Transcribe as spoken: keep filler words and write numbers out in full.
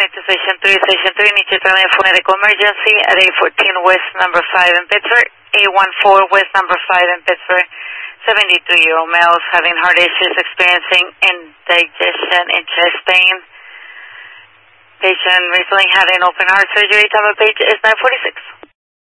morning to Station three. Station three, need to tell me for medical emergency at A fourteen West number five in Pittsburgh, A fourteen West number five in Pittsburgh. seventy-two-year-old males having heart issues, experiencing indigestion and chest pain. Patient recently had an open heart surgery. Time of page is nine forty-six.